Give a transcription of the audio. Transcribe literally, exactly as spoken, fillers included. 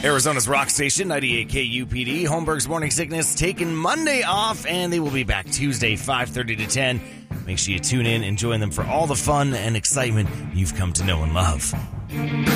Arizona's rock station, ninety-eight K U P D. Holmberg's Morning Sickness taking Monday off, and they will be back Tuesday, five thirty to ten. Make sure you tune in and join them for all the fun and excitement you've come to know and love.